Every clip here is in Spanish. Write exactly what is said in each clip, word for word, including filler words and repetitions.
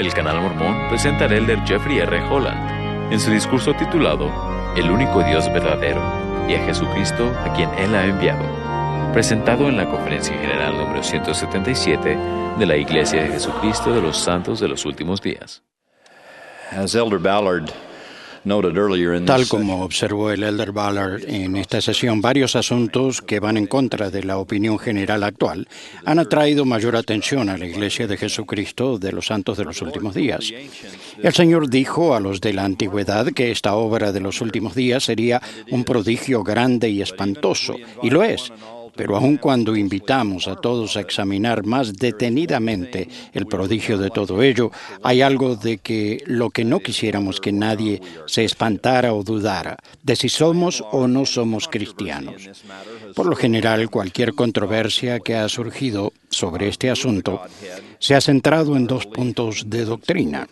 el Canal Mormón presenta al elder Jeffrey R. Holland en su discurso titulado El único Dios verdadero y a Jesucristo a quien Él ha enviado, presentado en la Conferencia General número ciento setenta y siete de la Iglesia de Jesucristo de los Santos de los Últimos Días. As Elder Ballard noted earlier in Tal this como observó el elder Ballard en esta sesión, varios asuntos que van en contra de la opinión general actual han atraído mayor atención a la Iglesia de Jesucristo de los Santos de los Últimos Días. El Señor dijo a los de la antigüedad que esta obra de los últimos días sería un prodigio grande y espantoso, y lo es. Pero aun cuando invitamos a todos a examinar más detenidamente el prodigio de todo ello, hay algo de que lo que no quisiéramos que nadie se espantara o dudara, de si somos o no somos cristianos. Por lo general, cualquier controversia que ha surgido sobre este asunto se ha centrado en dos puntos de doctrina.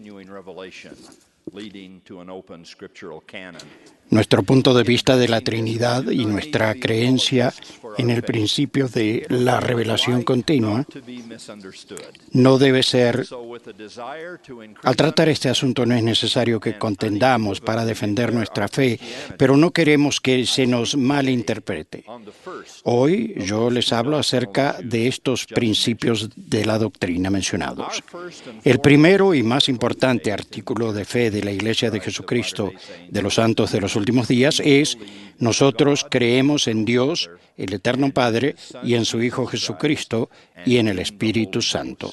Nuestro punto de vista de la Trinidad y nuestra creencia en el principio de la revelación continua no debe ser... Al tratar este asunto no es necesario que contendamos para defender nuestra fe, pero no queremos que se nos malinterprete. Hoy yo les hablo acerca de estos principios de la doctrina mencionados. El primero y más importante artículo de fe de la Iglesia de Jesucristo de los Santos de los Últimos Días es: nosotros creemos en Dios, el Eterno Padre, y en su Hijo Jesucristo, y en el Espíritu Santo.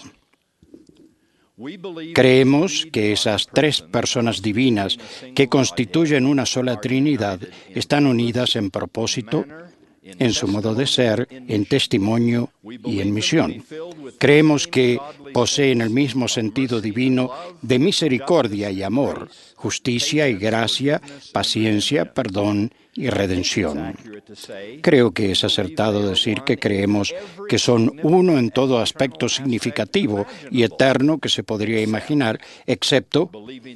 Creemos que esas tres personas divinas que constituyen una sola Trinidad están unidas en propósito, en su modo de ser, en testimonio y en misión. Creemos que poseen el mismo sentido divino de misericordia y amor, justicia y gracia, paciencia, perdón y redención. Creo que es acertado decir que creemos que son uno en todo aspecto significativo y eterno que se podría imaginar, excepto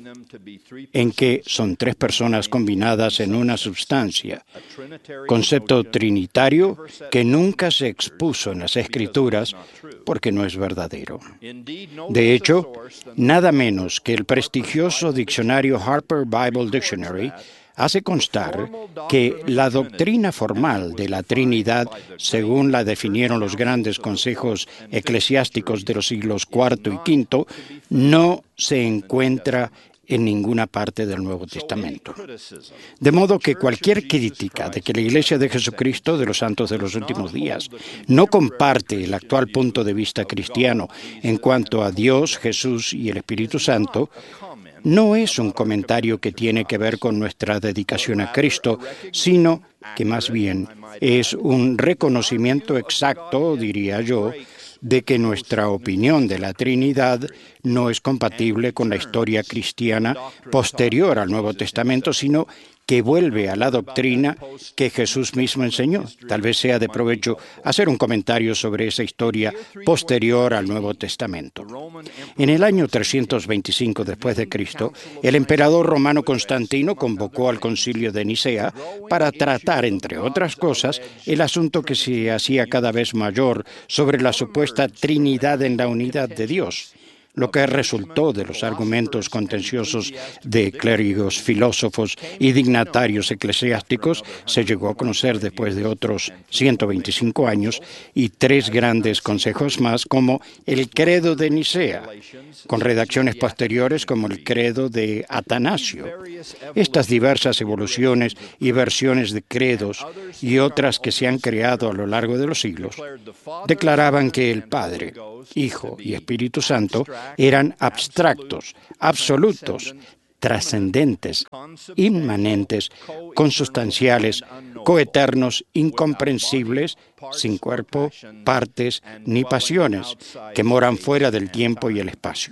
en que son tres personas combinadas en una sustancia. Concepto trinitario que nunca se expuso en las Escrituras porque no es verdadero. De hecho, nada menos que el prestigioso diccionario Harper Bible Dictionary hace constar que la doctrina formal de la Trinidad, según la definieron los grandes consejos eclesiásticos de los siglos cuarto y quinto, no se encuentra en ninguna parte del Nuevo Testamento. De modo que cualquier crítica de que la Iglesia de Jesucristo de los Santos de los Últimos Días no comparte el actual punto de vista cristiano en cuanto a Dios, Jesús y el Espíritu Santo, no es un comentario que tiene que ver con nuestra dedicación a Cristo, sino que más bien es un reconocimiento exacto, diría yo, de que nuestra opinión de la Trinidad no es compatible con la historia cristiana posterior al Nuevo Testamento, sino que vuelve a la doctrina que Jesús mismo enseñó. Tal vez sea de provecho hacer un comentario sobre esa historia posterior al Nuevo Testamento. En el año trescientos veinticinco después de Cristo, el emperador romano Constantino convocó al Concilio de Nicea para tratar, entre otras cosas, el asunto que se hacía cada vez mayor sobre la supuesta Trinidad en la unidad de Dios. Lo que resultó de los argumentos contenciosos de clérigos, filósofos y dignatarios eclesiásticos se llegó a conocer después de otros ciento veinticinco años y tres grandes consejos más, como el Credo de Nicea, con redacciones posteriores como el Credo de Atanasio. Estas diversas evoluciones y versiones de credos y otras que se han creado a lo largo de los siglos declaraban que el Padre, Hijo y Espíritu Santo eran abstractos, absolutos, trascendentes, inmanentes, consustanciales, coeternos, incomprensibles, sin cuerpo, partes ni pasiones, que moran fuera del tiempo y el espacio.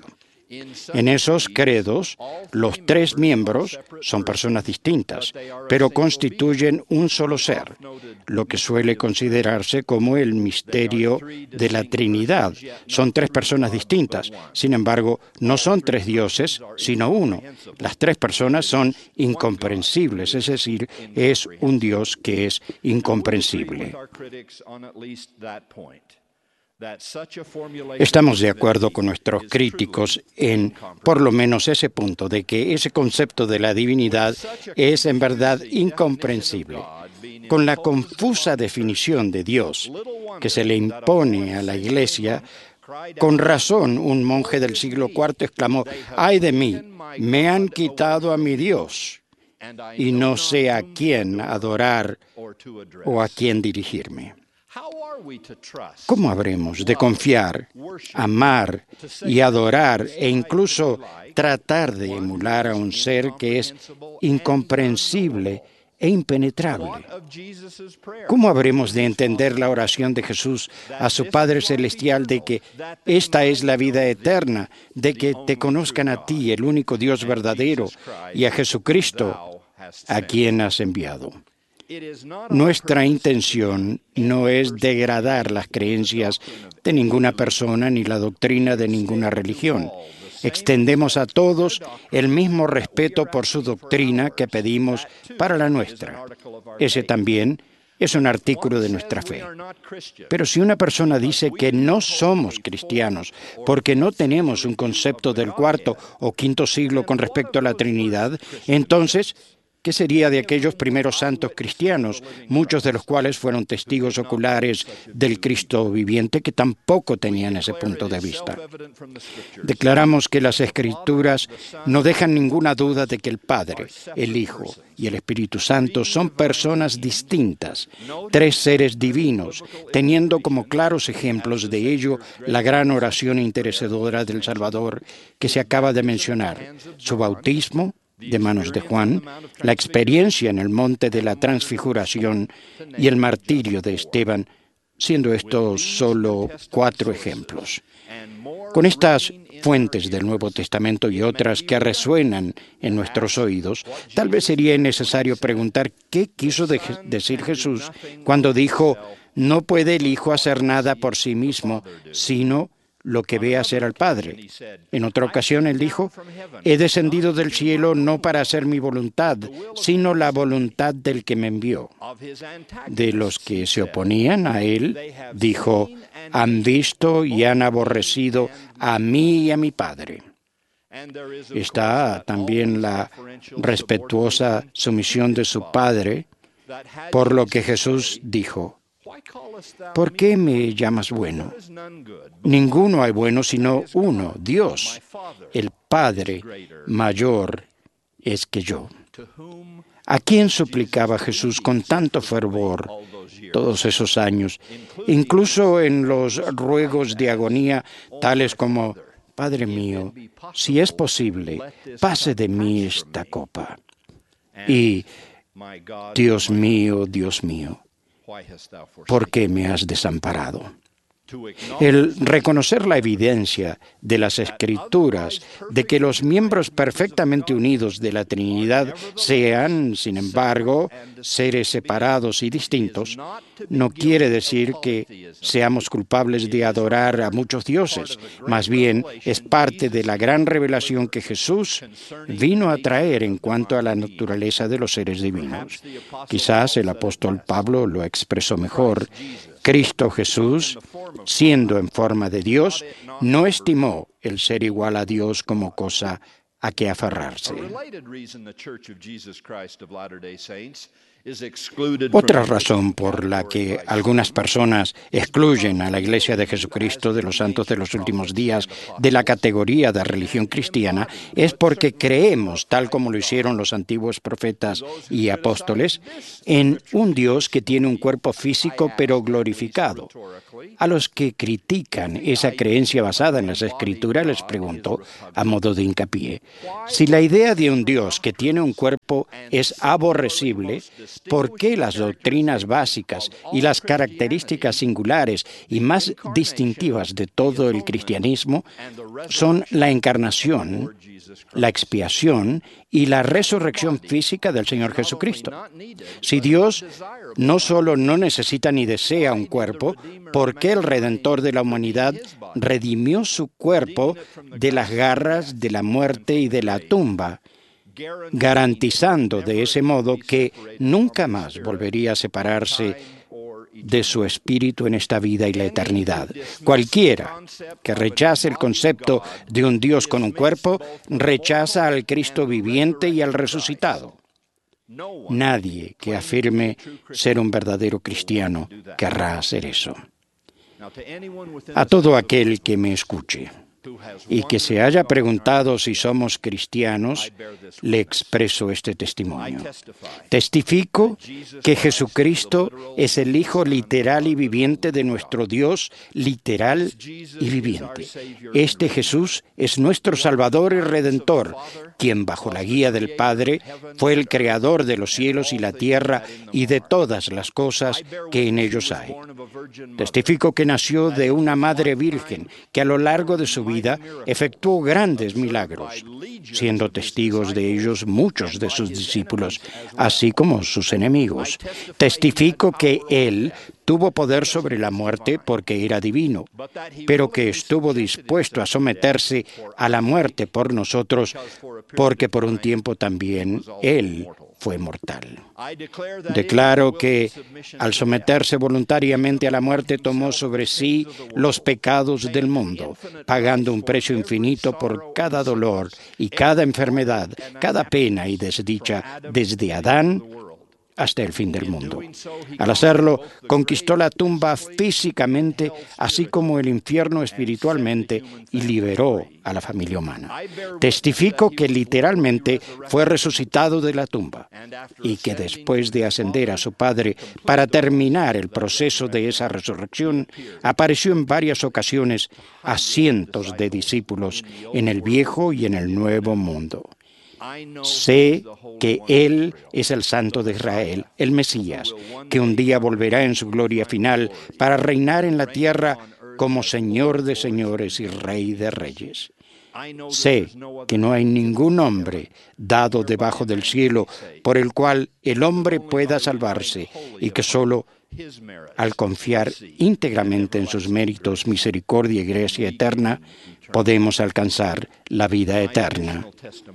En esos credos, los tres miembros son personas distintas, pero constituyen un solo ser, lo que suele considerarse como el misterio de la Trinidad. Son tres personas distintas, sin embargo, no son tres dioses, sino uno. Las tres personas son incomprensibles, es decir, es un Dios que es incomprensible. Estamos de acuerdo con nuestros críticos en, por lo menos, ese punto de que ese concepto de la divinidad es en verdad incomprensible. Con la confusa definición de Dios que se le impone a la Iglesia, con razón un monje del siglo cuarto exclamó: «¡Ay de mí! Me han quitado a mi Dios y no sé a quién adorar o a quién dirigirme». ¿Cómo habremos de confiar, amar y adorar e incluso tratar de emular a un ser que es incomprensible e impenetrable? ¿Cómo habremos de entender la oración de Jesús a su Padre Celestial de que esta es la vida eterna, de que te conozcan a ti, el único Dios verdadero, y a Jesucristo, a quien has enviado? Nuestra intención no es degradar las creencias de ninguna persona ni la doctrina de ninguna religión. Extendemos a todos el mismo respeto por su doctrina que pedimos para la nuestra. Ese también es un artículo de nuestra fe. Pero si una persona dice que no somos cristianos porque no tenemos un concepto del cuarto o quinto siglo con respecto a la Trinidad, entonces, ¿qué sería de aquellos primeros santos cristianos, muchos de los cuales fueron testigos oculares del Cristo viviente, que tampoco tenían ese punto de vista? Declaramos que las Escrituras no dejan ninguna duda de que el Padre, el Hijo y el Espíritu Santo son personas distintas, tres seres divinos, teniendo como claros ejemplos de ello la gran oración intercedora del Salvador que se acaba de mencionar, su bautismo de manos de Juan, la experiencia en el monte de la transfiguración y el martirio de Esteban, siendo estos solo cuatro ejemplos. Con estas fuentes del Nuevo Testamento y otras que resuenan en nuestros oídos, tal vez sería necesario preguntar qué quiso de- decir Jesús cuando dijo: «No puede el Hijo hacer nada por sí mismo, sino lo que ve hacer al Padre». En otra ocasión él dijo: «He descendido del cielo no para hacer mi voluntad, sino la voluntad del que me envió». De los que se oponían a él, dijo: «Han visto y han aborrecido a mí y a mi Padre». Está también la respetuosa sumisión de su Padre, por lo que Jesús dijo: «¿Por qué me llamas bueno? Ninguno hay bueno sino uno, Dios. El Padre mayor es que yo». ¿A quién suplicaba Jesús con tanto fervor todos esos años, incluso en los ruegos de agonía, tales como: «Padre mío, si es posible, pase de mí esta copa»? Y: «Dios mío, Dios mío, ¿por qué me has desamparado?». El reconocer la evidencia de las Escrituras de que los miembros perfectamente unidos de la Trinidad sean, sin embargo, seres separados y distintos, no quiere decir que seamos culpables de adorar a muchos dioses. Más bien, es parte de la gran revelación que Jesús vino a traer en cuanto a la naturaleza de los seres divinos. Quizás el apóstol Pablo lo expresó mejor. Cristo Jesús, siendo en forma de Dios, no estimó el ser igual a Dios como cosa a que aferrarse. Otra razón por la que algunas personas excluyen a la Iglesia de Jesucristo de los Santos de los Últimos Días de la categoría de religión cristiana es porque creemos, tal como lo hicieron los antiguos profetas y apóstoles, en un Dios que tiene un cuerpo físico pero glorificado. A los que critican esa creencia basada en las Escrituras les pregunto, a modo de hincapié, si la idea de un Dios que tiene un cuerpo es aborrecible, ¿por qué las doctrinas básicas y las características singulares y más distintivas de todo el cristianismo son la encarnación, la expiación y la resurrección física del Señor Jesucristo? Si Dios no solo no necesita ni desea un cuerpo, ¿por qué el Redentor de la humanidad redimió su cuerpo de las garras de la muerte y de la tumba, garantizando de ese modo que nunca más volvería a separarse de su espíritu en esta vida y la eternidad. Cualquiera que rechace el concepto de un Dios con un cuerpo, rechaza al Cristo viviente y al resucitado. Nadie que afirme ser un verdadero cristiano querrá hacer eso. A todo aquel que me escuche y que se haya preguntado si somos cristianos, le expreso este testimonio. Testifico que Jesucristo es el Hijo literal y viviente de nuestro Dios, literal y viviente. Este Jesús es nuestro Salvador y Redentor, quien bajo la guía del Padre fue el Creador de los cielos y la tierra y de todas las cosas que en ellos hay. Testifico que nació de una madre virgen que a lo largo de su vida efectuó grandes milagros, siendo testigos de ellos muchos de sus discípulos, así como sus enemigos. Testifico que Él tuvo poder sobre la muerte porque era divino, pero que estuvo dispuesto a someterse a la muerte por nosotros, porque por un tiempo también Él fue mortal. Declaro que al someterse voluntariamente a la muerte tomó sobre sí los pecados del mundo, pagando un precio infinito por cada dolor y cada enfermedad, cada pena y desdicha desde Adán hasta el fin del mundo. Al hacerlo, conquistó la tumba físicamente, así como el infierno espiritualmente, y liberó a la familia humana. Testifico que literalmente fue resucitado de la tumba y que después de ascender a su Padre para terminar el proceso de esa resurrección, apareció en varias ocasiones a cientos de discípulos en el Viejo y en el Nuevo Mundo. Sé que Él es el Santo de Israel, el Mesías, que un día volverá en su gloria final para reinar en la tierra como Señor de señores y Rey de reyes. Sé que no hay ningún nombre dado debajo del cielo por el cual el hombre pueda salvarse y que solo al confiar íntegramente en sus méritos, misericordia y gracia eterna, podemos alcanzar la vida eterna.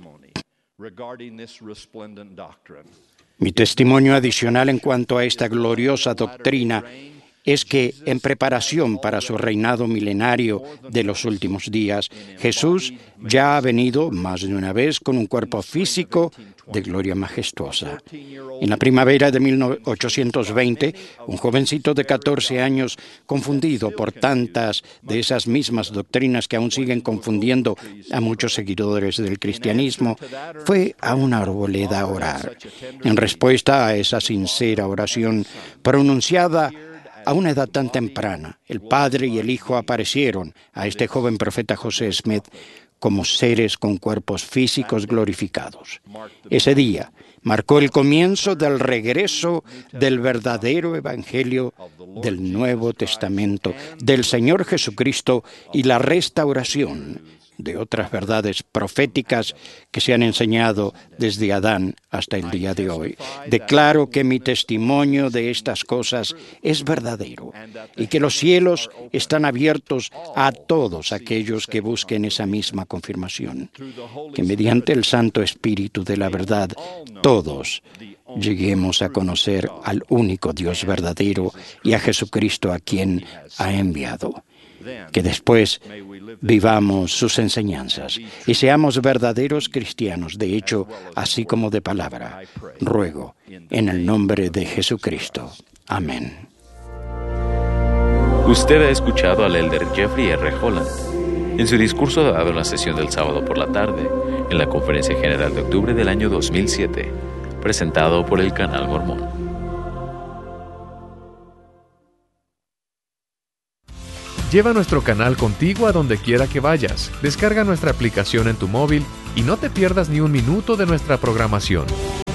Mi testimonio adicional en cuanto a esta gloriosa doctrina es que, en preparación para su reinado milenario de los últimos días, Jesús ya ha venido más de una vez con un cuerpo físico de gloria majestuosa. En la primavera de mil ochocientos veinte, un jovencito de catorce años, confundido por tantas de esas mismas doctrinas que aún siguen confundiendo a muchos seguidores del cristianismo, fue a una arboleda a orar. En respuesta a esa sincera oración pronunciada a una edad tan temprana, el Padre y el Hijo aparecieron a este joven profeta José Smith como seres con cuerpos físicos glorificados. Ese día marcó el comienzo del regreso del verdadero Evangelio del Nuevo Testamento, del Señor Jesucristo y la restauración de otras verdades proféticas que se han enseñado desde Adán hasta el día de hoy. Declaro que mi testimonio de estas cosas es verdadero y que los cielos están abiertos a todos aquellos que busquen esa misma confirmación. Que mediante el Santo Espíritu de la verdad, todos lleguemos a conocer al único Dios verdadero y a Jesucristo a quien ha enviado. Que después vivamos sus enseñanzas y seamos verdaderos cristianos, de hecho, así como de palabra. Ruego en el nombre de Jesucristo. Amén. Usted ha escuchado al elder Jeffrey R. Holland en su discurso dado en la sesión del sábado por la tarde en la Conferencia General de octubre del año dos mil siete, presentado por el Canal Mormón. Lleva nuestro canal contigo a donde quiera que vayas. Descarga nuestra aplicación en tu móvil y no te pierdas ni un minuto de nuestra programación.